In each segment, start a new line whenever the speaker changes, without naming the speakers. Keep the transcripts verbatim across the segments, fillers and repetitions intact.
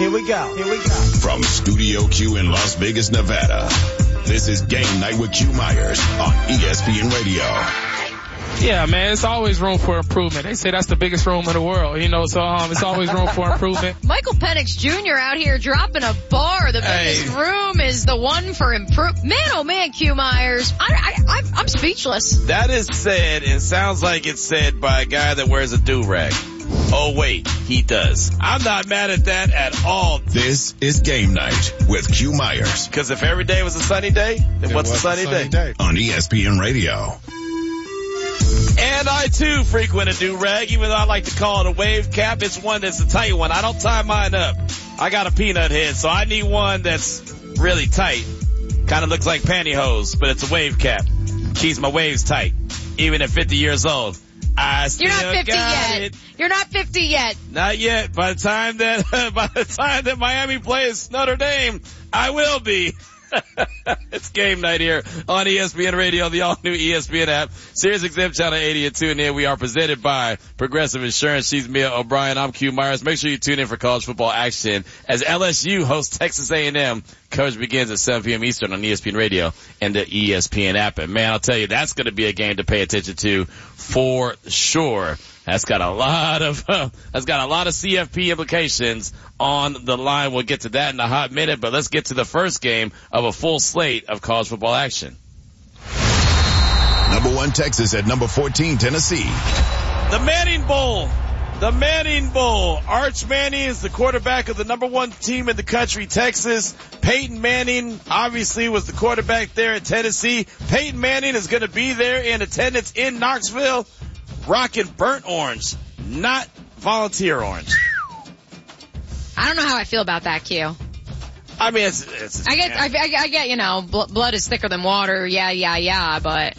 Here we go. Here we go.
From Studio Q in Las Vegas, Nevada, this is Game Night with Q Myers on E S P N Radio.
Yeah, man, it's always room for improvement. They say that's the biggest room in the world, you know, so um, it's always room for improvement.
Michael Penix Junior out here dropping a bar. The biggest hey. room is the one for improvement. Man, oh man, Q Myers. I, I, I, I'm speechless.
That is said, and sounds like it's said by a guy that wears a do-rag. Oh, wait, he does. I'm not mad at that at all.
This is Game Night with Q Myers.
Because if every day was a sunny day, then
it
what's a sunny, a sunny day? day?
On E S P N Radio.
And I, too, frequent a do-rag, even though I like to call it a wave cap. It's one that's a tight one. I don't tie mine up. I got a peanut head, so I need one that's really tight. Kind of looks like pantyhose, but it's a wave cap. Keeps my waves tight, even at fifty years old. I still
You're not fifty
got
yet.
It.
You're not fifty yet.
Not yet. By the time that, by the time that Miami plays Notre Dame, I will be. It's Game Night here on E S P N Radio, the all-new E S P N app, Sirius X M Channel eighty and tune in. We are presented by Progressive Insurance. She's Mia O'Brien. I'm Q Myers. Make sure you tune in for college football action as L S U hosts Texas A and M. Coverage begins at seven p.m. Eastern on E S P N Radio and the E S P N app. And man, I'll tell you, that's going to be a game to pay attention to for sure. That's got a lot of, uh, that's got a lot of C F P implications on the line. We'll get to that in a hot minute, but let's get to the first game of a full slate of college football action.
Number one, Texas at number fourteen, Tennessee.
The Manning Bowl. The Manning Bowl. Arch Manning is the quarterback of the number one team in the country, Texas. Peyton Manning obviously was the quarterback there at Tennessee. Peyton Manning is going to be there in attendance in Knoxville, rocking burnt orange, not volunteer orange.
I don't know how I feel about that, Q.
I mean, it's, it's
I get, I, I, I get, you know, bl- blood is thicker than water. Yeah, yeah, yeah. But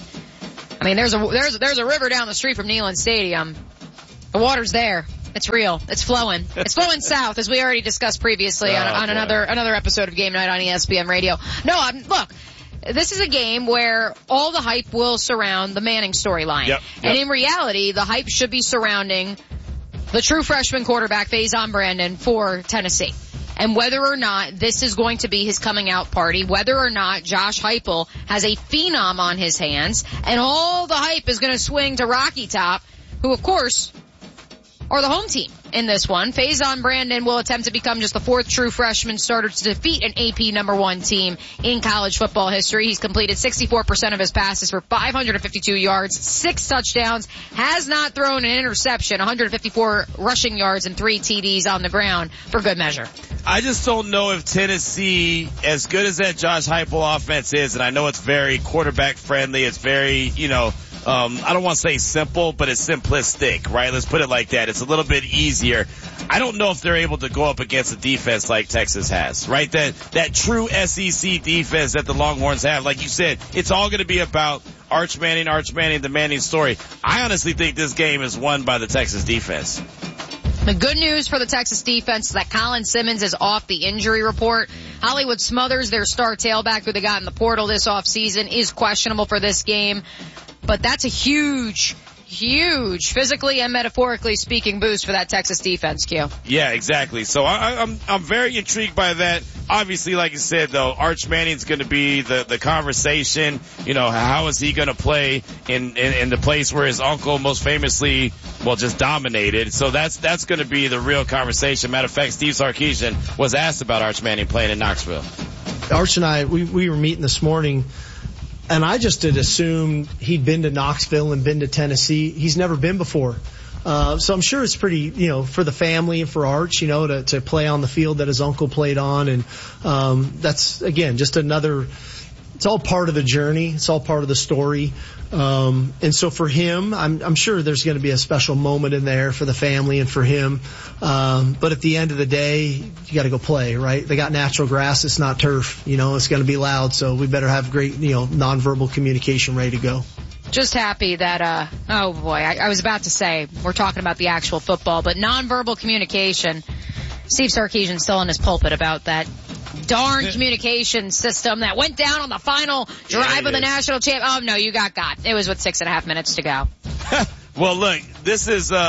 I mean, there's a, there's, there's a river down the street from Neyland Stadium. The water's there. It's real. It's flowing. It's flowing south, as we already discussed previously oh, on, on another, another episode of Game Night on E S P N Radio. No, I'm, look. This is a game where all the hype will surround the Manning storyline. Yep, yep. And in reality, the hype should be surrounding the true freshman quarterback, Faison Brandon, for Tennessee. And whether or not this is going to be his coming out party, whether or not Josh Heupel has a phenom on his hands, and all the hype is going to swing to Rocky Top, who, of course, are the home team in this one. Faison Brandon will attempt to become just the fourth true freshman starter to defeat an A P number one team in college football history. He's completed sixty-four percent of his passes for five hundred fifty-two yards, six touchdowns, has not thrown an interception, one hundred fifty-four rushing yards, and three T Ds on the ground for good measure.
I just don't know if Tennessee, as good as that Josh Heupel offense is, and I know it's very quarterback friendly, it's very, you know, Um, I don't want to say simple, but it's simplistic, right? Let's put it like that. It's a little bit easier. I don't know if they're able to go up against a defense like Texas has, right? That, that true S E C defense that the Longhorns have. Like you said, it's all going to be about Arch Manning, Arch Manning, the Manning story. I honestly think this game is won by the Texas defense.
The good news for the Texas defense is that Colin Simmons is off the injury report. Hollywood Smothers, their star tailback who they got in the portal this offseason, is questionable for this game. But that's a huge, huge, physically and metaphorically speaking, boost for that Texas defense, Q.
Yeah, exactly. So I, I'm I'm very intrigued by that. Obviously, like you said, though, Arch Manning's going to be the the conversation. You know, how is he going to play in, in in the place where his uncle most famously, well, just dominated? So that's that's going to be the real conversation. Matter of fact, Steve Sarkisian was asked about Arch Manning playing in Knoxville.
Arch and I, we we were meeting this morning. And I just had assumed he'd been to Knoxville and been to Tennessee. He's never been before. Uh, so I'm sure it's pretty, you know, for the family and for Arch, you know, to, to play on the field that his uncle played on. And, um, that's, again, just another, it's all part of the journey. It's all part of the story. Um, and so for him, I'm, I'm sure there's going to be a special moment in there for the family and for him. Um, but at the end of the day, you got to go play, right? They got natural grass. It's not turf. You know, it's going to be loud. So we better have great, you know, nonverbal communication ready to go.
Just happy that, uh, oh boy, I, I was about to say, we're talking about the actual football, but nonverbal communication. Steve Sarkisian still in his pulpit about that darn communication system that went down on the final drive yeah, of the national champ. Oh no, you got got. It was with six and a half minutes to go.
Well, look, this is, uh,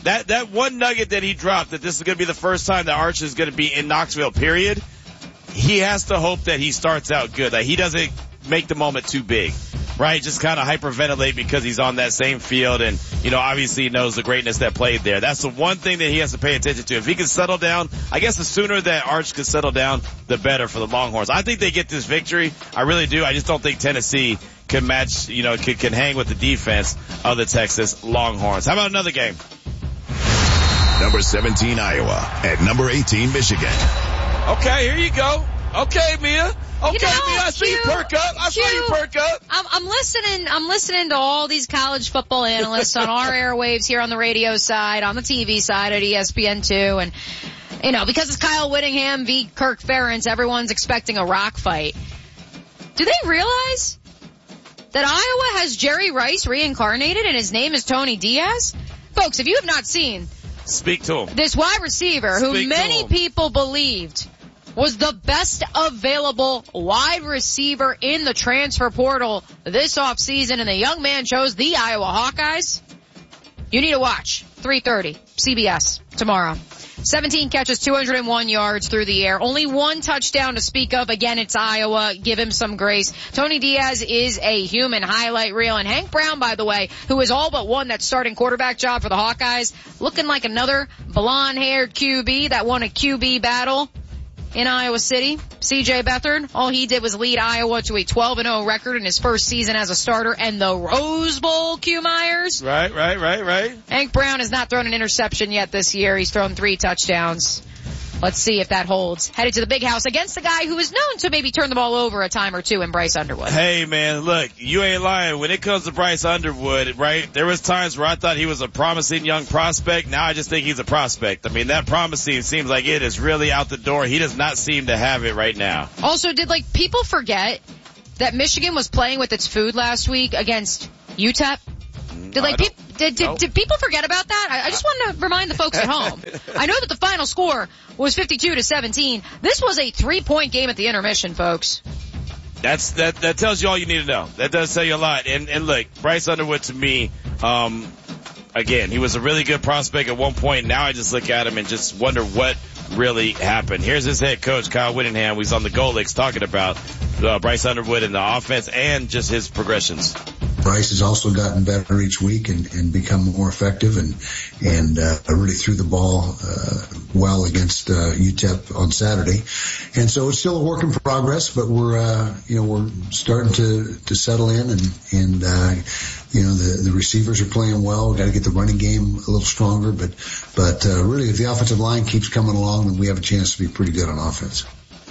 that, that one nugget that he dropped, that this is going to be the first time that Arch is going to be in Knoxville, period, he has to hope that he starts out good, that he doesn't make the moment too big, right? Just kind of hyperventilate because he's on that same field and, you know, obviously he knows the greatness that played there. That's the one thing that he has to pay attention to. If he can settle down, I guess the sooner that Arch can settle down, the better for the Longhorns. I think they get this victory. I really do. I just don't think Tennessee can match, you know, can, can hang with the defense of the Texas Longhorns. How about another game?
Number seventeen, Iowa, at number eighteen, Michigan.
Okay, here you go. Okay, Mia. Okay,
You know,
Mia, I see you
Q,
perk up. I saw you
Q,
perk up.
I'm, I'm listening. I'm listening to all these college football analysts on our airwaves here on the radio side, on the T V side at E S P N two, and you know, because it's Kyle Whittingham v. Kirk Ferentz, everyone's expecting a rock fight. Do they realize that Iowa has Jerry Rice reincarnated and his name is Tony Diaz? Folks, if you have not seen
Speak to him.
this wide receiver who
Speak to
many
him.
people believed was the best available wide receiver in the transfer portal this offseason, and the young man chose the Iowa Hawkeyes. You need to watch. three thirty, C B S, tomorrow. seventeen catches, two hundred one yards through the air. Only one touchdown to speak of. Again, it's Iowa. Give him some grace. Tony Diaz is a human highlight reel. And Hank Brown, by the way, who is all but won that starting quarterback job for the Hawkeyes, looking like another blonde-haired Q B that won a Q B battle in Iowa City. C J Beathard, all he did was lead Iowa to a twelve and oh record in his first season as a starter, and the Rose Bowl, Q Myers.
Right, right, right, right.
Hank Brown has not thrown an interception yet this year. He's thrown three touchdowns. Let's see if that holds. Headed to the big house against the guy who is known to maybe turn the ball over a time or two in Bryce Underwood.
Hey man, look, you ain't lying. When it comes to Bryce Underwood, right, there was times where I thought he was a promising young prospect. Now I just think he's a prospect. I mean, that promising seems like it is really out the door. He does not seem to have it right now.
Also, did like people forget that Michigan was playing with its food last week against U T E P? Did like
I
pe- did, did,
no.
did people forget about that? I, I just want to remind the folks at home. I know that the final score was fifty-two to seventeen. This was a three-point game at the intermission, folks.
That's, that, that tells you all you need to know. That does tell you a lot. And, and look, Bryce Underwood to me, um, again, he was a really good prospect at one point. Now I just look at him and just wonder what really happened. Here's his head coach, Kyle Whittingham. He's on the Gold Licks talking about uh, Bryce Underwood and the offense and just his progressions.
Bryce has also gotten better each week and, and become more effective and and uh, really threw the ball uh, well against uh, U T E P on Saturday. And so it's still a work in progress, but we're uh, you know we're starting to to settle in and and uh, you know the the receivers are playing well. We've got to get the running game a little stronger, but but uh, really if the offensive line keeps coming along, then we have a chance to be pretty good on offense.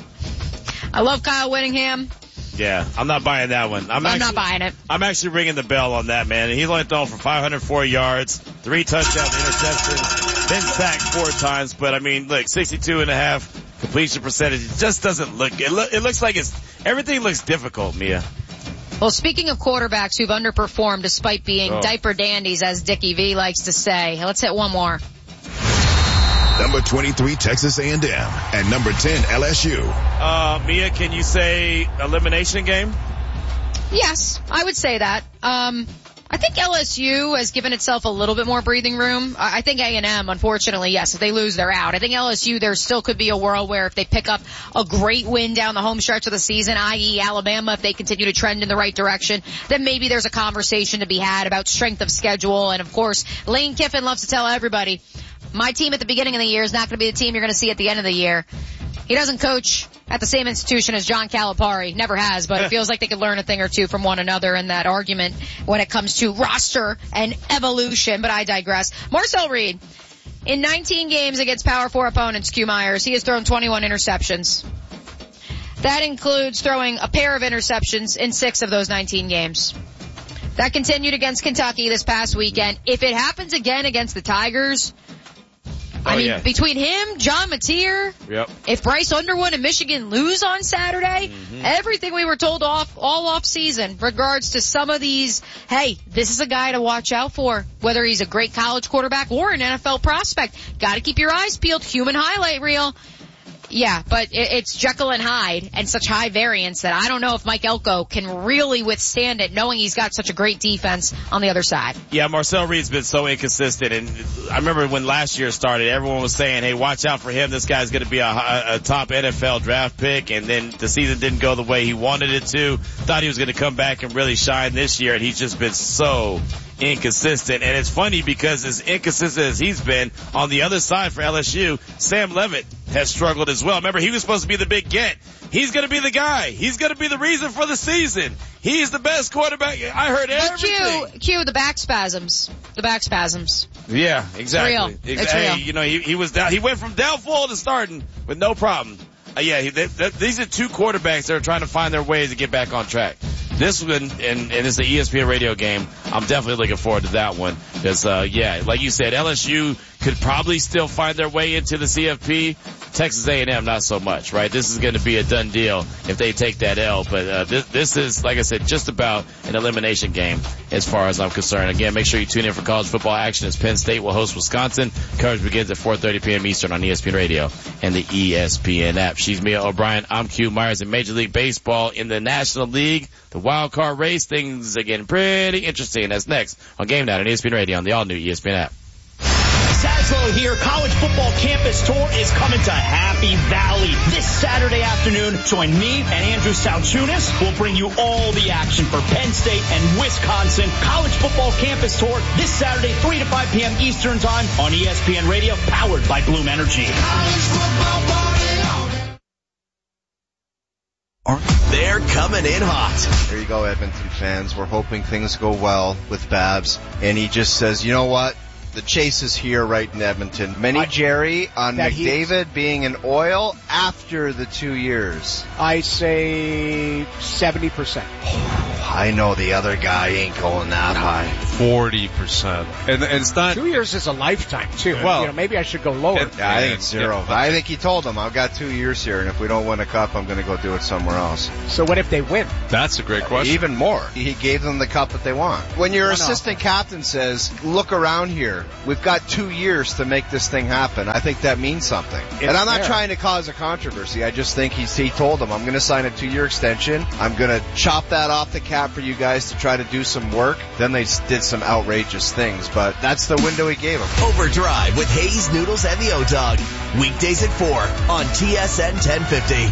I love Kyle Whittingham.
Yeah, I'm not buying that one. I'm,
I'm
actually,
not buying it.
I'm actually ringing the bell on that, man. He's only thrown for five hundred four yards, three touchdowns, interceptions, been sacked four times. But I mean, look, sixty-two and a half completion percentage. It just doesn't look. It, lo- it looks like it's everything looks difficult, Mia.
Well, speaking of quarterbacks who've underperformed despite being
Oh.
diaper dandies, as Dickie V likes to say, let's hit one more.
Number twenty-three, Texas A and M, and number ten, L S U.
Uh, Mia, can you say elimination game?
Yes, I would say that. Um, I think L S U has given itself a little bit more breathing room. I I think A and M, unfortunately, yes, if they lose, they're out. I think L S U, there still could be a world where if they pick up a great win down the home stretch of the season, that is. Alabama, if they continue to trend in the right direction, then maybe there's a conversation to be had about strength of schedule. And of course, Lane Kiffin loves to tell everybody, my team at the beginning of the year is not going to be the team you're going to see at the end of the year. He doesn't coach at the same institution as John Calipari. Never has, but it feels like they could learn a thing or two from one another in that argument when it comes to roster and evolution. But I digress. Marcel Reed, in nineteen games against Power Four opponents, Q Myers, he has thrown twenty-one interceptions. That includes throwing a pair of interceptions in six of those nineteen games. That continued against Kentucky this past weekend. If it happens again against the Tigers, I
Oh,
mean,
yeah.
between him, John Mateer,
Yep.
if Bryce Underwood and Michigan lose on Saturday,
Mm-hmm.
everything we were told off all off season regards to some of these, hey, this is a guy to watch out for, whether he's a great college quarterback or an N F L prospect. Got to keep your eyes peeled. Human highlight reel. Yeah, but it, it's Jekyll and Hyde and such high variance that I don't know if Mike Elko can really withstand it, knowing he's got such a great defense on the other side.
Yeah, Marcel Reed's been so inconsistent, and I remember when last year started, everyone was saying, hey, watch out for him. This guy's going to be a, a, a top N F L draft pick, and then the season didn't go the way he wanted it to. Thought he was going to come back and really shine this year, and he's just been so inconsistent. And it's funny because as inconsistent as he's been, on the other side for L S U, Sam Levitt has struggled as well. Remember, he was supposed to be the big get. He's going to be the guy. He's going to be the reason for the season. He's the best quarterback. I heard everything.
Cue, cue the back spasms. The back spasms.
Yeah, exactly.
It's real.
Exactly.
It's real.
You know, he, he was down. He went from doubtful to starting with no problem. Uh, yeah, he, they, they, these are two quarterbacks that are trying to find their ways to get back on track. This one, and, and it's an E S P N radio game. I'm definitely looking forward to that one. Because, uh, yeah, like you said, L S U could probably still find their way into the C F P. Texas A and M, not so much, right? This is going to be a done deal if they take that L. But uh, this, this is, like I said, just about an elimination game as far as I'm concerned. Again, make sure you tune in for college football action as Penn State will host Wisconsin. Coverage begins at four thirty p.m. Eastern on E S P N Radio and the E S P N app. She's Mia O'Brien. I'm Q Myers. In Major League Baseball in the National League, the wild card race, things are getting pretty interesting. That's next on Game Night on E S P N Radio on the all-new E S P N app.
Saslow here. College football campus tour is coming to Happy Valley this Saturday afternoon. Join me and Andrew Salchunas. We'll bring you all the action for Penn State and Wisconsin. College football campus tour this Saturday, three to five p.m. Eastern time on E S P N Radio, powered by Bloom Energy.
College football party.
They're coming in hot.
There you go, Edmonton fans. We're hoping things go well with Babs. And he just says, you know what? The chase is here right in Edmonton. Many Jerry on McDavid being an oil after the two years.
I say seventy percent.
I know the other guy ain't going that high.
forty percent. And, and it's not...
Two years is a lifetime, too.
Well,
you know, maybe I should go lower.
It, yeah, I think it's zero. Yeah. I think he told them, I've got two years here, and if we don't win a cup, I'm going to go do it somewhere else.
So what if they win?
That's a great question.
Even more. He gave them the cup that they want. When your no, assistant no. captain says, look around here, we've got two years to make this thing happen, I think that means something. It's and I'm not fair. trying to cause a controversy. I just think he's, he told them, I'm going to sign a two-year extension. I'm going to chop that off the cap for you guys to try to do some work. Then they did some outrageous things, but that's the window he gave them.
Overdrive with Hayes, Noodles, and the O-Dog. Weekdays at four on T S N ten fifty.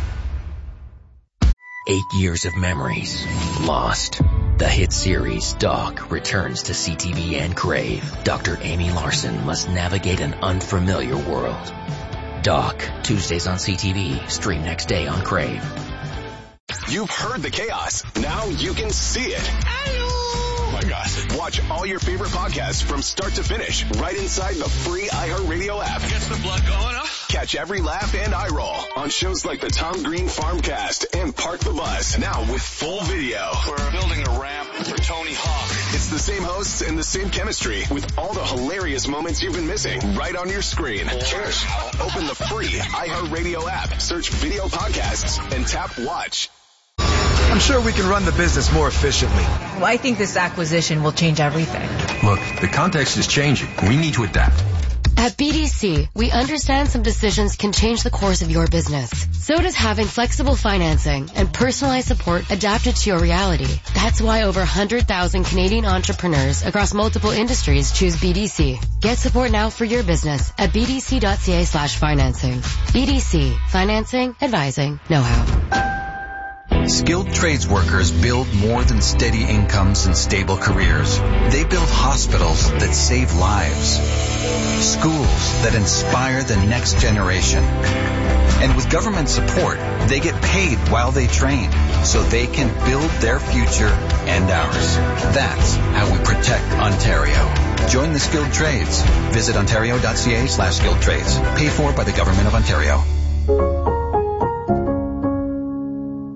Eight years of memories lost. The hit series Doc returns to C T V and Crave. Doctor Amy Larson must navigate an unfamiliar world. Doc, Tuesdays on C T V, stream next day on Crave.
You've heard the chaos. Now you can see it. Oh my gosh. Watch all your favorite podcasts from start to finish right inside the free iHeartRadio app.
Gets the blood going, huh?
Catch every laugh and eye roll on shows like the Tom Green Farmcast and Park the Bus. Now with full video.
We're building a ramp for Tony Hawk.
It's the same hosts and the same chemistry with all the hilarious moments you've been missing right on your screen.
Cheers.
Open the free iHeartRadio app, search video podcasts, and tap watch.
I'm sure we can run the business more efficiently.
Well, I think this acquisition will change everything.
Look, the context is changing. We need to adapt.
At B D C, we understand some decisions can change the course of your business. So does having flexible financing and personalized support adapted to your reality. That's why over one hundred thousand Canadian entrepreneurs across multiple industries choose B D C. Get support now for your business at bdc.ca slash financing. B D C. Financing, advising, know-how.
Skilled trades workers build more than steady incomes and stable careers. They build hospitals that save lives, schools that inspire the next generation. And with government support, they get paid while they train so they can build their future and ours. That's how we protect Ontario. Join the skilled trades. Visit ontario.ca slash skilled trades. Paid for by the Government of Ontario.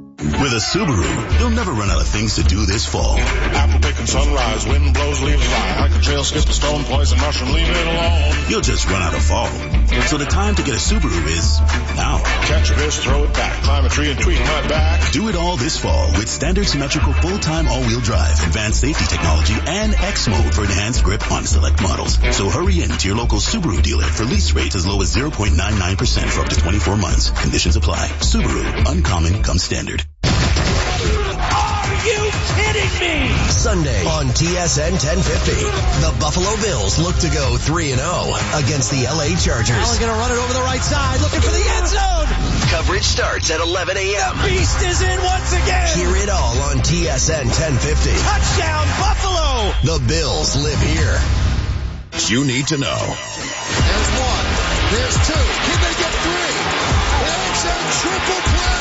With a Subaru, you'll never run out of things to do this fall.
Apple picking sunrise, wind blows, leaves fly. I can trail skip the stone, poison mushroom, leave it alone.
You'll just run out of fall. So the time to get a Subaru is now.
Catch a fish, throw it back, climb a tree and tweak my back.
Do it all this fall with standard symmetrical full-time all-wheel drive, advanced safety technology, and X mode for enhanced grip on select models. So hurry in to your local Subaru dealer for lease rates as low as zero point nine nine percent for up to twenty-four months. Conditions apply. Subaru, uncommon comes standard.
Are you kidding me?
Sunday on T S N ten fifty, the Buffalo Bills look to go three and oh against the L A Chargers.
Allen going to run it over the right side, looking for the end zone.
Coverage starts at eleven a.m.
The beast is in once again.
Hear it all on T S N ten fifty.
Touchdown, Buffalo.
The Bills live here.
You need to know.
There's one. There's two. Can they get three? It's a triple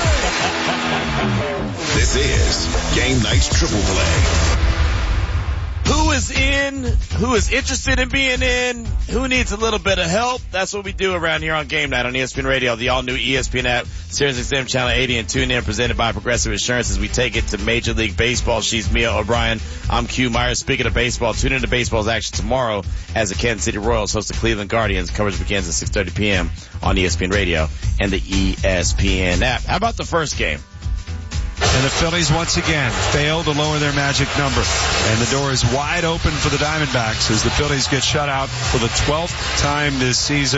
play.
This is Game Night's Triple Play.
Who is in? Who is interested in being in? Who needs a little bit of help? That's what we do around here on Game Night on E S P N Radio, the all-new E S P N app, Sirius X M Channel eighty, and tune in, presented by Progressive Insurance as we take it to Major League Baseball. She's Mia O'Brien. I'm Q Myers. Speaking of baseball, tune into baseball's action tomorrow as the Kansas City Royals host the Cleveland Guardians. Coverage begins at six thirty p.m. on E S P N Radio and the E S P N app. How about the first game?
And the Phillies once again fail to lower their magic number. And the door is wide open for the Diamondbacks as the Phillies get shut out for the twelfth time this season.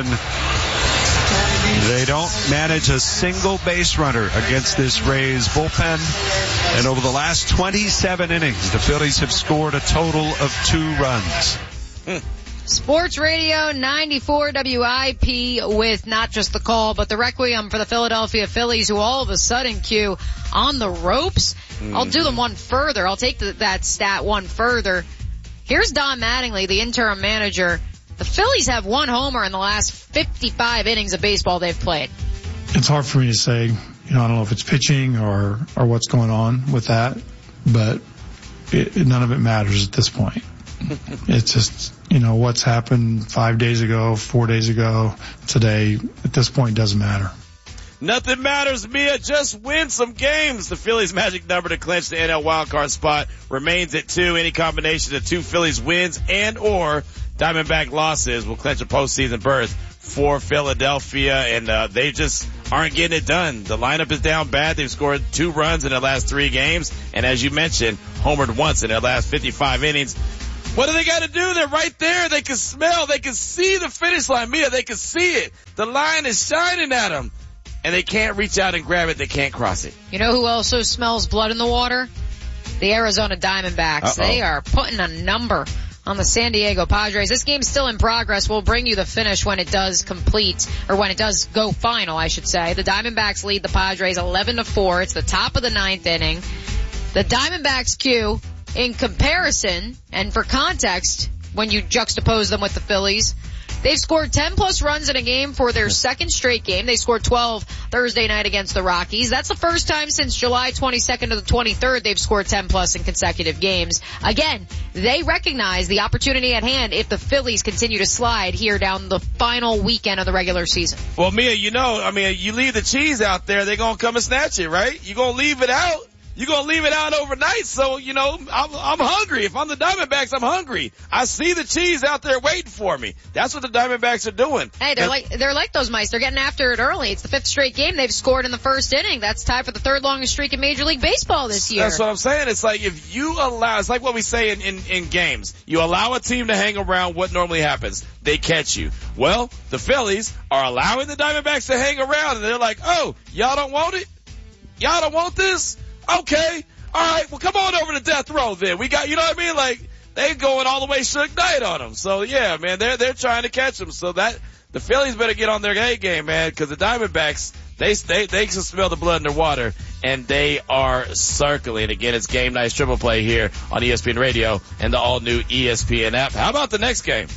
They don't manage a single base runner against this Rays bullpen. And over the last twenty-seven innings, the Phillies have scored a total of two runs.
Hmm.
Sports Radio ninety-four W I P with not just the call, but the requiem for the Philadelphia Phillies, who all of a sudden, Q, on the ropes. Mm-hmm. I'll do them one further. I'll take the, that stat one further. Here's Don Mattingly, the interim manager. The Phillies have one homer in the last fifty-five innings of baseball they've played.
It's hard for me to say. You know, I don't know if it's pitching or, or what's going on with that, but it, none of it matters at this point. It's just, you know, what's happened five days ago, four days ago, today, at this point doesn't matter.
Nothing matters, Mia. Just win some games. The Phillies' magic number to clinch the N L wildcard spot remains at two. Any combination of two Phillies wins and or Diamondback losses will clinch a postseason berth for Philadelphia, and uh, they just aren't getting it done. The lineup is down bad. They've scored two runs in their last three games, and as you mentioned, homered once in their last fifty-five innings. What do they got to do? They're right there. They can smell. They can see the finish line. Mia, they can see it. The line is shining at them, and they can't reach out and grab it. They can't cross it.
You know who also smells blood in the water? The Arizona Diamondbacks.
Uh-oh.
They are putting a number on the San Diego Padres. This game's still in progress. We'll bring you the finish when it does complete, or when it does go final, I should say. The Diamondbacks lead the Padres eleven to four. It's the top of the ninth inning. The Diamondbacks, Q, in comparison, and for context, when you juxtapose them with the Phillies, they've scored ten plus runs in a game for their second straight game. They scored twelve Thursday night against the Rockies. That's the first time since July twenty-second to the twenty-third they've scored ten plus in consecutive games. Again, they recognize the opportunity at hand if the Phillies continue to slide here down the final weekend of the regular season.
Well, Mia, you know, I mean, you leave the cheese out there, they're going to come and snatch it, right? You're going to leave it out. You're going to leave it out overnight. So, you know, I'm, I'm hungry. If I'm the Diamondbacks, I'm hungry. I see the cheese out there waiting for me. That's what the Diamondbacks are doing.
Hey, they're and, like, they're like those mice. They're getting after it early. It's the fifth straight game they've scored in the first inning. That's tied for the third longest streak in Major League Baseball this year.
That's what I'm saying. It's like if you allow, it's like what we say in, in, in games. You allow a team to hang around, what normally happens? They catch you. Well, the Phillies are allowing the Diamondbacks to hang around, and they're like, oh, y'all don't want it? Y'all don't want this? Okay. All right, well, come on over to death row then. We got, you know what I mean? Like, they going all the way Suge Knight on them. So, yeah, man, they're, they're trying to catch them. So that, the Phillies better get on their A game, man, because the Diamondbacks, they, they, they can smell the blood in their water, and they are circling. Again, it's Game Night's Triple Play here on E S P N Radio and the all-new E S P N app. How about the next game?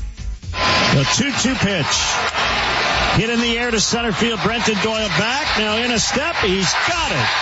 The two two pitch. Hit in the air to center field. Brenton Doyle back. Now in a step. He's got it.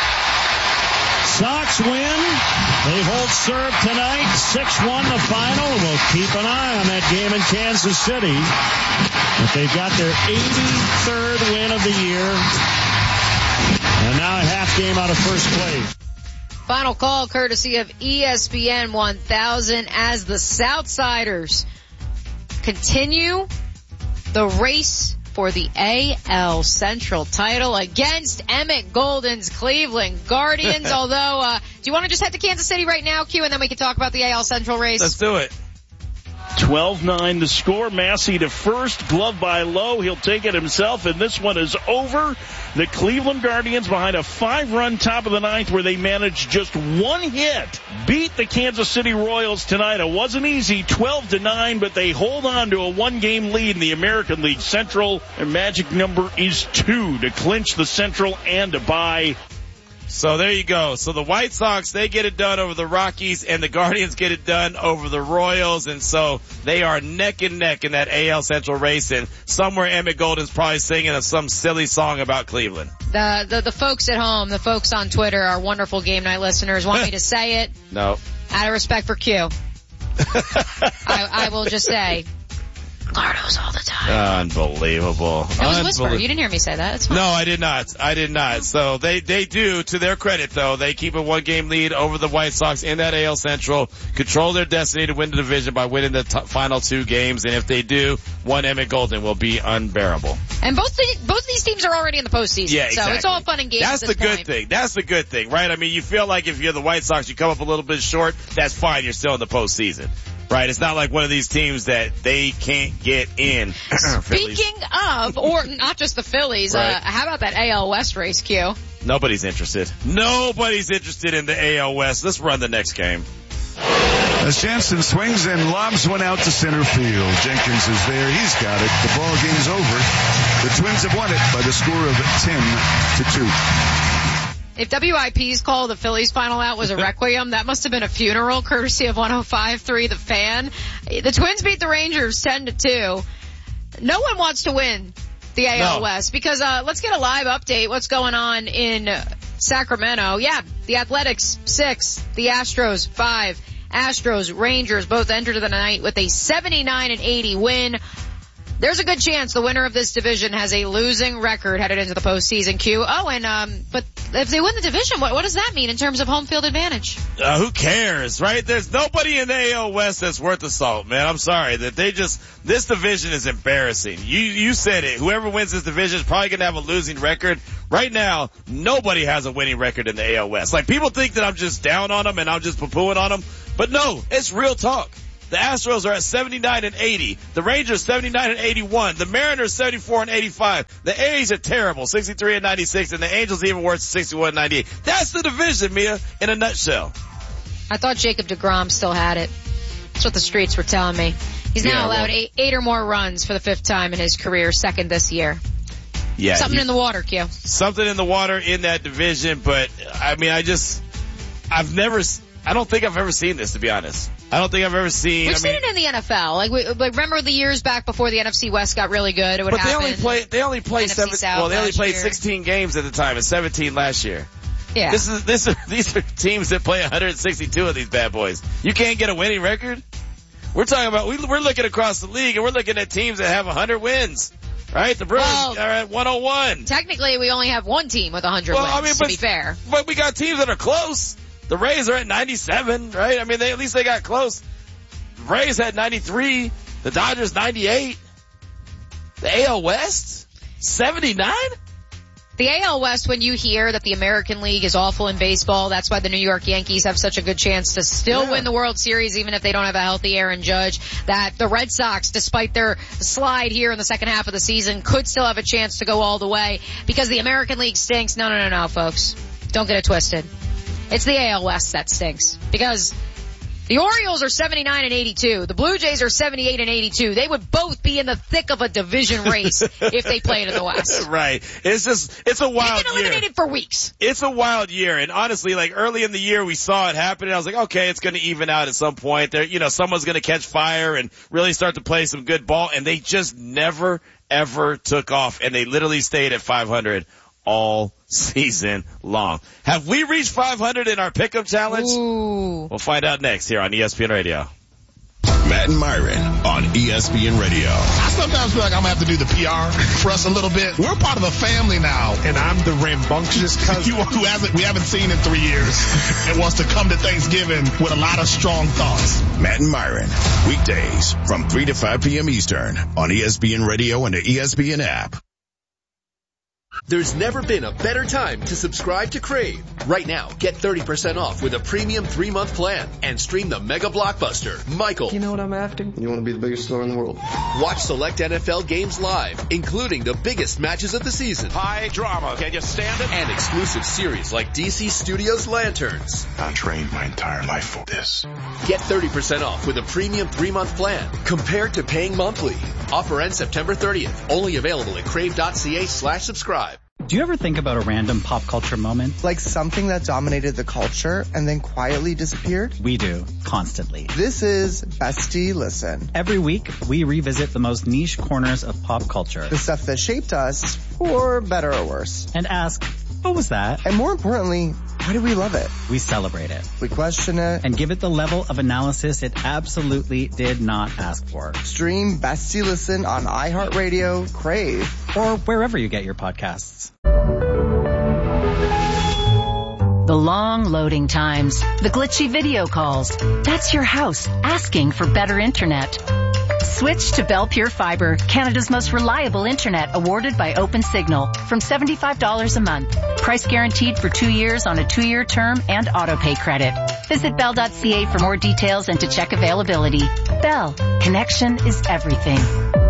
Sox win. They hold serve tonight. six one the final. We'll keep an eye on that game in Kansas City. But they've got their eighty-third win of the year. And now a half game out of first place.
Final call courtesy of E S P N one thousand as the Southsiders continue the race for the A L Central title against Emmett Golden's Cleveland Guardians. Although, uh, do you want to just head to Kansas City right now, Q, and then we can talk about the A L Central race?
Let's do it.
twelve nine to score. Massey to first. Glove by Lowe. He'll take it himself, and this one is over. The Cleveland Guardians behind a five-run top of the ninth where they managed just one hit. Beat the Kansas City Royals tonight. It wasn't easy, twelve to nine, but they hold on to a one-game lead in the American League Central. Their magic number is two to clinch the Central and to bye.
So there you go. So the White Sox, they get it done over the Rockies, and the Guardians get it done over the Royals, and so they are neck and neck in that A L Central race, and somewhere Emmett Golden's probably singing some silly song about Cleveland.
The, the, the folks at home, the folks on Twitter, our wonderful Game Night listeners, want me to say it?
No.
Out of respect for Q. I, I will just say, Lardos all the time.
Unbelievable.
That was whisper. You didn't hear me say that. It's fine.
No, I did not. I did not. So they, they do, to their credit though, they keep a one game lead over the White Sox in that A L Central, control their destiny to win the division by winning the t- final two games, and if they do, one Emmett Golden will be unbearable.
And both the, both of these teams are already in the postseason.
Yeah, exactly.
So it's all fun and games.
That's
at this
the good
point.
thing. That's the good thing, right? I mean, you feel like if you're the White Sox, you come up a little bit short, that's fine. You're still in the postseason. Right, it's not like one of these teams that they can't get in.
Speaking of, or not just the Phillies,
right.
uh, how about that A L West race, Q?
Nobody's interested. Nobody's interested in the A L West. Let's run the next game.
As Jansen swings and lobs one out to center field. Jenkins is there. He's got it. The ball game's over. The Twins have won it by the score of ten to two.
If W I P's call the Phillies final out was a requiem, that must have been a funeral courtesy of one oh five point three The Fan. The Twins beat the Rangers ten to two. No one wants to win the A L
No.
West because, uh, let's get a live update. What's going on in Sacramento? Yeah, the Athletics six, the Astros five. Astros, Rangers both entered the night with a seventy-nine and eighty win. There's a good chance the winner of this division has a losing record headed into the postseason, Q. Oh, and, um, but if they win the division, what, what does that mean in terms of home field advantage?
Uh, who cares, right? There's nobody in the A L West that's worth the salt, man. I'm sorry that they just, this division is embarrassing. You, you said it. Whoever wins this division is probably going to have a losing record. Right now, nobody has a winning record in the A L West. Like, people think that I'm just down on them and I'm just poo-pooing on them. But no, it's real talk. The Astros are at seventy-nine and eighty. The Rangers seventy-nine and eighty-one. The Mariners seventy-four and eighty-five. The A's are terrible, sixty-three and ninety-six, and the Angels even worse, sixty-one and ninety-eight. That's the division, Mia, in a nutshell.
I thought Jacob deGrom still had it. That's what the streets were telling me. He's now
Yeah,
allowed
well-
eight, eight or more runs for the fifth time in his career, second this year.
Yeah,
Something
he-
in the water, Q.
Something in the water in that division, but I mean, I just, I've never, I don't think I've ever seen this, to be honest. I don't think I've ever seen.
We've
I
seen
mean,
it in the N F L. Like, we, like, remember the years back before the N F C West got really good? It would
but they
happen.
only play, they only played
N F C
seven.
South
Well, they only
last
played
year.
sixteen games at the time, and seventeen last year.
Yeah.
This is this. Are, these are teams that play one hundred sixty-two of these bad boys. You can't get a winning record. We're talking about. We, we're looking across the league, and we're looking at teams that have one hundred wins. Right? The Brewers
Well,
are at one oh one.
Technically, we only have one team with one hundred
Well,
wins,
I mean,
to
but,
be fair.
But we got teams that are close. The Rays are at ninety-seven, right? I mean, they, at least they got close. The Rays had ninety-three. The Dodgers ninety-eight. The A L West seventy-nine?
The A L West, when you hear that the American League is awful in baseball, that's why the New York Yankees have such a good chance to still
Yeah.
win the World Series even if they don't have a healthy Aaron Judge. That the Red Sox, despite their slide here in the second half of the season, could still have a chance to go all the way because the American League stinks. No, no, no, no, folks. Don't get it twisted. It's the A L West that stinks because the Orioles are seventy-nine and eighty-two. The Blue Jays are seventy-eight and eighty-two. They would both be in the thick of a division race if they played in the West.
Right. It's just, it's a wild
They've been
year.
eliminated for weeks.
It's a wild year, and honestly, like early in the year, we saw it happen, and I was like, okay, it's going to even out at some point. There, you know, someone's going to catch fire and really start to play some good ball, and they just never, ever took off, and they literally stayed at five hundred all season long. Have we reached five hundred in our pickup challenge?
Ooh.
We'll find out next here on E S P N Radio.
Matt and Myron on E S P N Radio.
I sometimes feel like I'm going to have to do the P R for us a little bit. We're part of a family now.
And I'm the rambunctious cousin.
You, who hasn't, we haven't seen in three years and wants to come to Thanksgiving with a lot of strong thoughts.
Matt and Myron, weekdays from three to five p.m. Eastern on E S P N Radio and the E S P N app.
There's never been a better time to subscribe to Crave. Right now, get thirty percent off with a premium three-month plan and stream the mega blockbuster, Michael.
You know what I'm after? You want to be the biggest star in the world.
Watch select N F L games live, including the biggest matches of the season.
High drama. Can you stand it?
And exclusive series like D C Studios Lanterns.
I trained my entire life for this.
Get thirty percent off with a premium three-month plan compared to paying monthly. Offer ends September thirtieth. Only available at crave.ca slash subscribe.
Do you ever think about a random pop culture moment?
Like something that dominated the culture and then quietly disappeared?
We do, constantly.
This is Bestie Listen.
Every week, we revisit the most niche corners of pop culture.
The stuff that shaped us, for better or worse.
And ask, what was that?
And more importantly, why do we love it?
We celebrate it.
We question it.
And give it the level of analysis it absolutely did not ask for.
Stream Bestie Listen on iHeartRadio, Crave,
or wherever you get your podcasts.
The long loading times, the glitchy video calls. That's your house asking for better internet. Switch to Bell Pure Fiber, Canada's most reliable internet, awarded by OpenSignal, from seventy-five dollars a month. Price guaranteed for two years on a two-year term and auto-pay credit. Visit bell dot c a for more details and to check availability. Bell, connection is everything.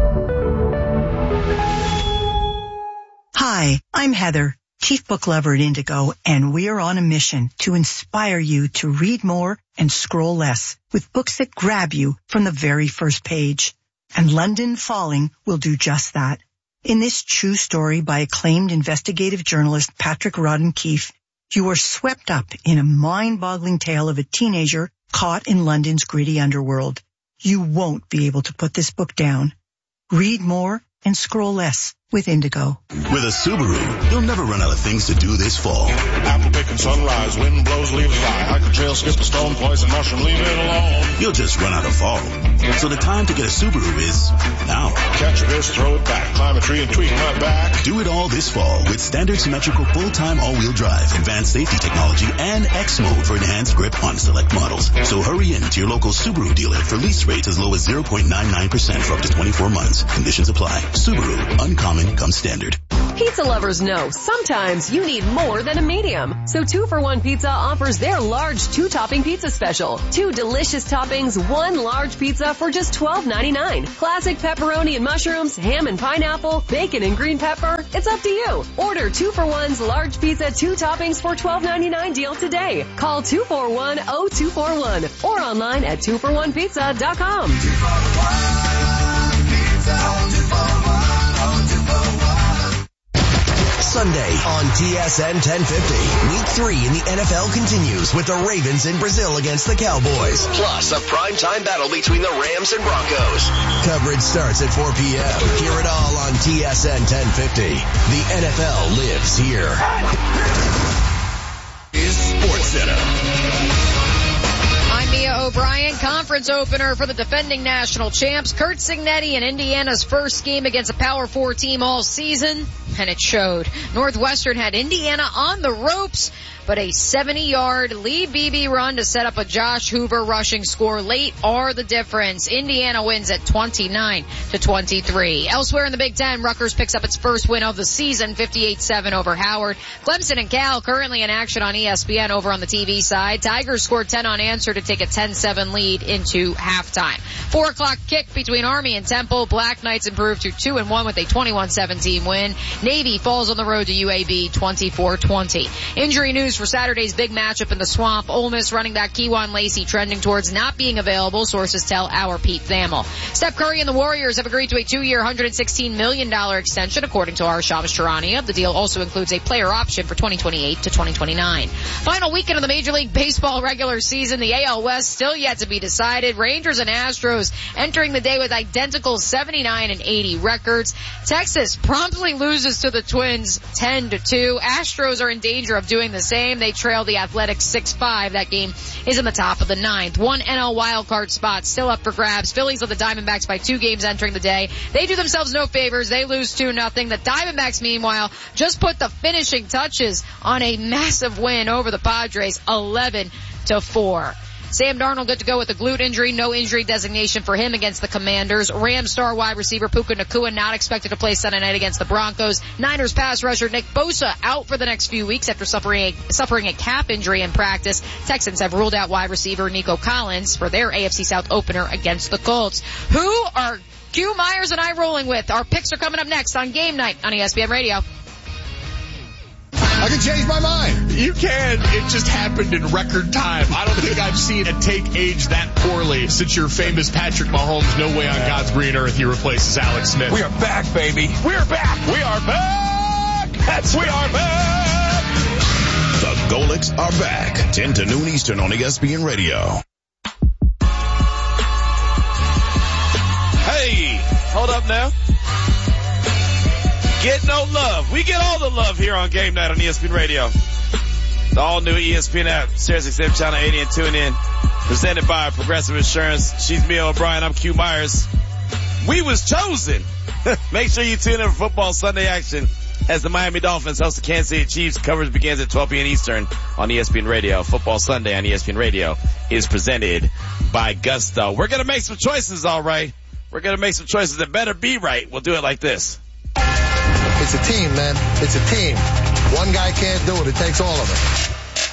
Hi, I'm Heather, Chief Book Lover at Indigo, and we are on a mission to inspire you to read more and scroll less with books that grab you from the very first page. And London Falling will do just that. In this true story by acclaimed investigative journalist Patrick Rodden Keefe, you are swept up in a mind-boggling tale of a teenager caught in London's gritty underworld. You won't be able to put this book down. Read more and scroll less with Indigo.
With a Subaru, you'll never run out of things to do this fall.
Apple picking sunrise, wind blows, leaves fly. Hike a trail, skip a stone, poison mushroom, leave it alone.
You'll just run out of fall. So the time to get a Subaru is now.
Catch a fish, throw it back, climb a tree and tweak my back.
Do it all this fall with standard symmetrical full-time all-wheel drive, advanced safety technology, and X mode for enhanced grip on select models. So hurry in to your local Subaru dealer for lease rates as low as zero point nine nine percent for up to twenty-four months. Conditions apply. Subaru, uncommon comes standard.
Pizza lovers know sometimes you need more than a medium. So Two for One Pizza offers their large two-topping pizza special. Two delicious toppings, one large pizza for just twelve ninety-nine. Classic pepperoni and mushrooms, ham and pineapple, bacon and green pepper. It's up to you. Order Two for One's large pizza, two toppings for twelve ninety-nine deal today. Call two four one, oh two four one or online at two for one pizza dot com.
Sunday on T S N ten fifty. Week three in the N F L continues with the Ravens in Brazil against the Cowboys. Plus a primetime battle between the Rams and Broncos. Coverage starts at four p.m. Hear it all on T S N ten fifty. The N F L lives here.
Is SportsCenter.
I'm Mia O'Brien. Conference opener for the defending national champs. Curt Cignetti in Indiana's first game against a Power Four team all season, and it showed. Northwestern had Indiana on the ropes, but a seventy-yard Lee Beebe run to set up a Josh Hoover rushing score late are the difference. Indiana wins at twenty-nine to twenty-three. Elsewhere in the Big Ten, Rutgers picks up its first win of the season, fifty-eight seven over Howard. Clemson and Cal currently in action on E S P N over on the T V side. Tigers scored ten unanswered to take a ten seven lead into halftime. Four o'clock kick between Army and Temple. Black Knights improved to two and one with a twenty-one seventeen win. Navy falls on the road to U A B twenty-four twenty. Injury news for Saturday's big matchup in the Swamp. Ole Miss running back Kejuan Lacey trending towards not being available, sources tell our Pete Thamel. Steph Curry and the Warriors have agreed to a two-year, one hundred sixteen million dollars extension, according to our Shams Charania. The deal also includes a player option for twenty twenty-eight to twenty twenty-nine. Final weekend of the Major League Baseball regular season. The A L West still yet to be decided. Rangers and Astros entering the day with identical seventy-nine and eighty records. Texas promptly loses lose to the Twins ten to two. Astros are in danger of doing the same. They trail the Athletics six five. That game is in the top of the ninth. One N L wildcard spot still up for grabs. Phillies of the Diamondbacks by two games entering the day. They do themselves no favors. They lose two nothing. The Diamondbacks, meanwhile, just put the finishing touches on a massive win over the Padres, eleven to four. Sam Darnold good to go with a glute injury. No injury designation for him against the Commanders. Rams star wide receiver Puka Nacua not expected to play Sunday night against the Broncos. Niners pass rusher Nick Bosa out for the next few weeks after suffering a, suffering a calf injury in practice. Texans have ruled out wide receiver Nico Collins for their A F C South opener against the Colts. Who are Q Myers and I rolling with? Our picks are coming up next on Game Night on E S P N Radio.
I can change my mind.
You can. It just happened in record time. I don't think I've seen a take age that poorly since your famous Patrick Mahomes, no way on God's green earth he replaces Alex Smith.
We are back, baby. We're back. We are back. That's we are back.
The Golics are back. ten to noon Eastern on E S P N Radio.
Hey, hold up now. Get no love. We get all the love here on Game Night on E S P N Radio. The all-new E S P N app, SiriusXM Channel eighty, and tune in. Presented by Progressive Insurance. She's Mia O'Brien. I'm Q Myers. We was chosen. Make sure you tune in for football Sunday action as the Miami Dolphins host the Kansas City Chiefs. Coverage begins at twelve p.m. Eastern on E S P N Radio. Football Sunday on E S P N Radio is presented by Gusto. We're going to make some choices, all right. We're going to make some choices that better be right. We'll do it like this.
It's a team, man. It's a team. One guy can't do it. It takes all of it.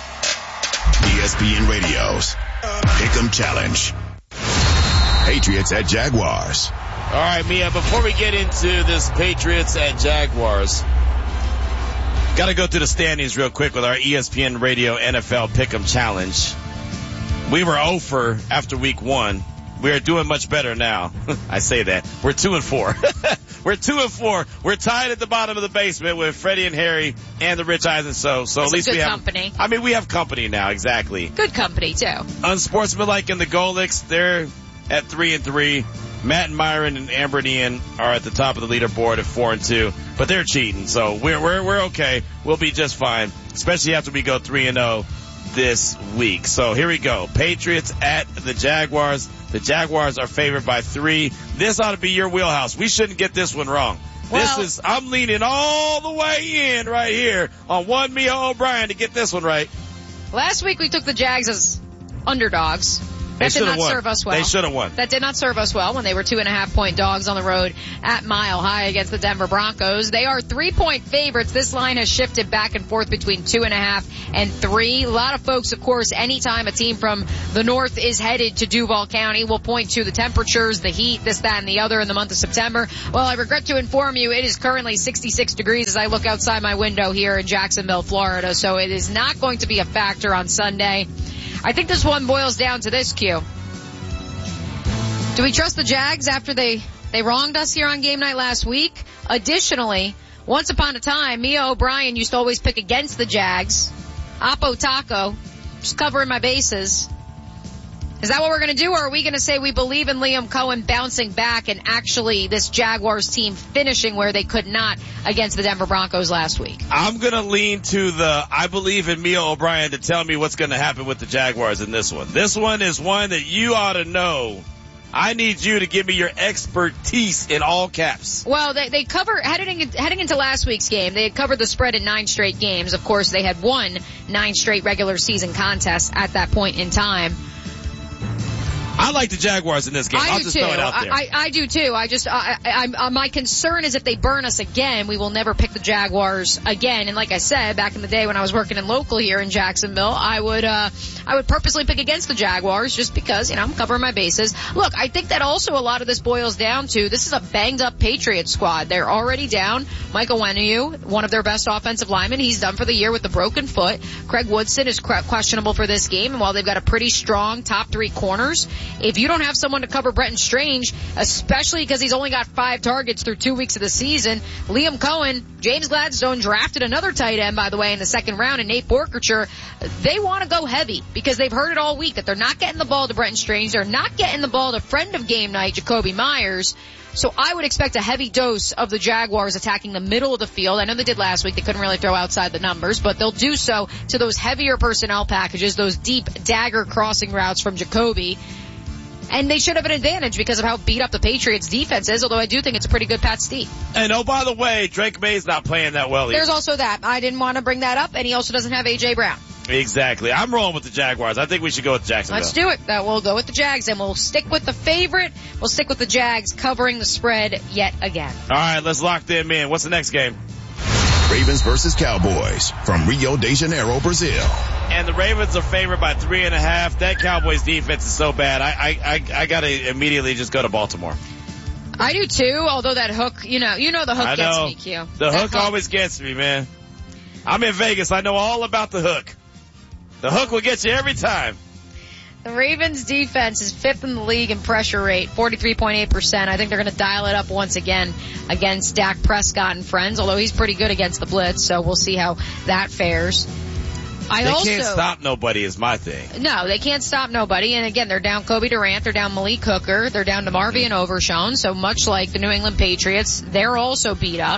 E S P N Radio's Pick'em Challenge. Patriots at Jaguars.
All right, Mia, before we get into this Patriots at Jaguars, got to go through the standings real quick with our E S P N Radio N F L Pick'em Challenge. We were oh for after week one. We are doing much better now. I say that. We're two and four. We're two and four. We're tied at the bottom of the basement with Freddie and Harry and the Rich Eisen. So, so at least we have
company.
I mean, we have company now. Exactly.
Good company too.
Unsportsmanlike and the Golics, they're at three and three. Matt and Myron and Amber and Ian are at the top of the leaderboard at four and two, but they're cheating. So we're we're we're okay. We'll be just fine, especially after we go three and zero this week. So here we go. Patriots at the Jaguars. The Jaguars are favored by three. This ought to be your wheelhouse. We shouldn't get this one wrong.
Well,
this is, I'm leaning all the way in right here on one Mia O'Brien to get this one right.
Last week we took the Jags as underdogs. That
They
did not
won.
serve us well.
They should have won.
That did not serve us well when they were two and a half point dogs on the road at Mile High against the Denver Broncos. They are three point favorites. This line has shifted back and forth between two and a half and three. A lot of folks, of course, anytime a team from the north is headed to Duval County will point to the temperatures, the heat, this, that, and the other in the month of September. Well, I regret to inform you it is currently sixty-six degrees as I look outside my window here in Jacksonville, Florida. So it is not going to be a factor on Sunday. I think this one boils down to this, Q. Do we trust the Jags after they, they wronged us here on Game Night last week? Additionally, once upon a time, Mia O'Brien used to always pick against the Jags. Oppo Taco, just covering my bases. Is that what we're going to do, or are we going to say we believe in Liam Cohen bouncing back and actually this Jaguars team finishing where they could not against the Denver Broncos last week?
I'm going to lean to the I believe in Mia O'Brien to tell me what's going to happen with the Jaguars in this one. This one is one that you ought to know. I need you to give me your expertise in all caps.
Well, they, they cover, heading, heading into last week's game, they had covered the spread in nine straight games. Of course, they had won nine straight regular season contests at that point in time.
I like the Jaguars in this game.
I
I'll
do
just
too.
throw it out there.
I, I, I do too. I just, I, I, I, my concern is if they burn us again, we will never pick the Jaguars again. And like I said, back in the day when I was working in local here in Jacksonville, I would, uh, I would purposely pick against the Jaguars just because, you know, I'm covering my bases. Look, I think that also a lot of this boils down to this is a banged up Patriots squad. They're already down. Michael Onwenu, one of their best offensive linemen, he's done for the year with a broken foot. Craig Woodson is questionable for this game. And while they've got a pretty strong top three corners, if you don't have someone to cover Bretton Strange, especially because he's only got five targets through two weeks of the season, Liam Cohen, James Gladstone drafted another tight end, by the way, in the second round, and Nate Borkercher, they want to go heavy because they've heard it all week that they're not getting the ball to Bretton Strange. They're not getting the ball to friend of Game Night, Jacoby Myers. So I would expect a heavy dose of the Jaguars attacking the middle of the field. I know they did last week. They couldn't really throw outside the numbers, but they'll do so to those heavier personnel packages, those deep dagger crossing routes from Jacoby. And they should have an advantage because of how beat up the Patriots defense is, although I do think it's a pretty good Pat Steve.
And oh, by the way, Drake May's not playing that well either.
There's also that. I didn't want to bring that up, and he also doesn't have A J Brown.
Exactly. I'm rolling with the Jaguars. I think we should go with Jacksonville.
Let's do it. Uh, we'll go with the Jags, and we'll stick with the favorite. We'll stick with the Jags covering the spread yet again.
All right, let's lock them in. What's the next game?
Ravens versus Cowboys from Rio de Janeiro, Brazil.
And the Ravens are favored by three and a half. That Cowboys defense is so bad. I, I, I, I gotta immediately just go to Baltimore.
I do too, although that hook, you know, you know the hook
I
gets
know.
me, Q.
The
That
hook, hook always gets me, man. I'm in Vegas. I know all about the hook. The hook will get you every time.
The Ravens defense is fifth in the league in pressure rate, forty-three point eight percent. I think they're going to dial it up once again against Dak Prescott and friends, although he's pretty good against the blitz, so we'll see how that fares. I
they
also,
can't stop nobody is my thing.
No, they can't stop nobody. And again, they're down Kobe Durant, they're down Malik Hooker, they're down DeMarvion Overshown, so much like the New England Patriots, they're also beat up.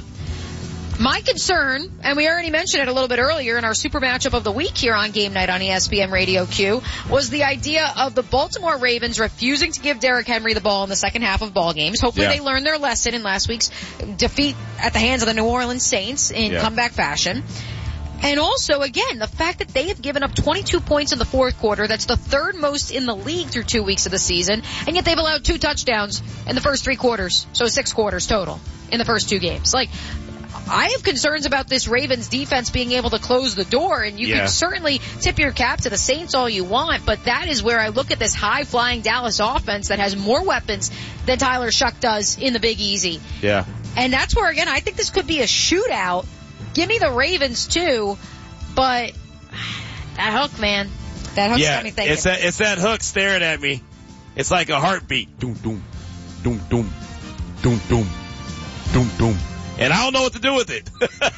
My concern, and we already mentioned it a little bit earlier in our super matchup of the week here on Game Night on E S P N Radio Q, was the idea of the Baltimore Ravens refusing to give Derrick Henry the ball in the second half of ball games. Hopefully yeah. they learned their lesson in last week's defeat at the hands of the New Orleans Saints in yeah. comeback fashion. And also, again, the fact that they have given up twenty-two points in the fourth quarter, that's the third most in the league through two weeks of the season, and yet they've allowed two touchdowns in the first three quarters, so six quarters total in the first two games. Like, I have concerns about this Ravens defense being able to close the door, and you yeah. can certainly tip your cap to the Saints all you want, but that is where I look at this high-flying Dallas offense that has more weapons than Tyler Shuck does in the Big Easy.
Yeah.
And that's where, again, I think this could be a shootout. Give me the Ravens, too, but that hook, man, that hook's
yeah,
got me thinking.
It's that, it's that hook staring at me. It's like a heartbeat. Doom, doom, doom, doom, doom, doom, doom, doom. And I don't know what to do with it.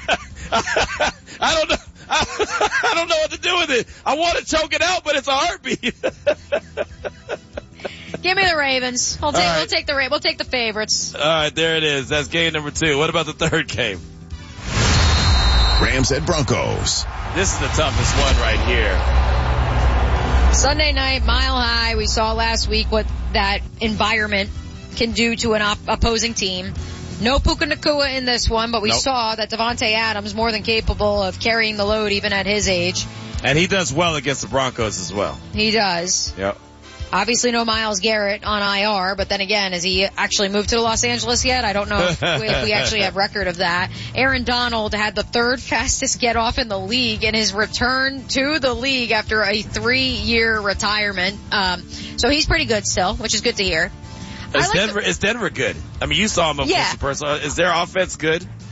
I don't know. I, I don't know what to do with it. I want to choke it out, but it's a heartbeat.
Give me the Ravens. We'll take,
right.
we'll take the we'll take the favorites.
All right, there it is. That's game number two. What about the third game?
Rams at Broncos.
This is the toughest one right here.
Sunday night, mile high. We saw last week what that environment can do to an op- opposing team. No Puka Nacua in this one, but we nope. saw that Devontae Adams more than capable of carrying the load even at his age.
And he does well against the Broncos as well.
He does.
Yep.
Obviously no Myles Garrett on I R, but then again, has he actually moved to Los Angeles yet? I don't know if, if we actually have record of that. Aaron Donald had the third fastest get off in the league in his return to the league after a three-year retirement. Um, so he's pretty good still, which is good to hear.
Is
like
Denver,
the,
is Denver good? I mean, you saw them up
yeah.
close to personal. Is their offense good?